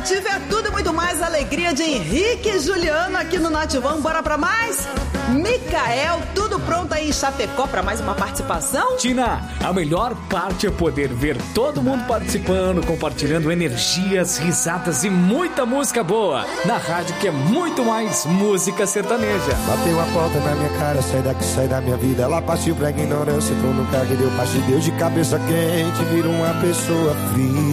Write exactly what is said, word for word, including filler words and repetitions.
Nativa é tudo e muito mais alegria de Henrique e Juliano aqui no Nativão. Bora pra mais? Micael, tudo pronto aí em Chapecó pra mais uma participação? Tina, a melhor parte é poder ver todo mundo participando, compartilhando energias, risadas e muita música boa. Na rádio que é muito mais música sertaneja. Bateu a porta na minha cara, sai daqui, sai da minha vida. Ela partiu pra ignorância, entrou no carro e deu parte de Deus de cabeça quente, vira uma pessoa fria.